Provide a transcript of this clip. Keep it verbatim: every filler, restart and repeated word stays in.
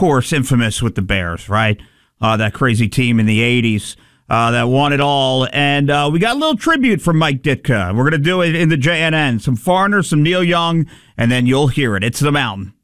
course, infamous with the Bears, right? Uh, that crazy team in the eighties uh, that won it all. And uh, we got a little tribute from Mike Ditka. We're going to do it in the J N N. Some Foreigner, some Neil Young, and then you'll hear it. It's The Mountain.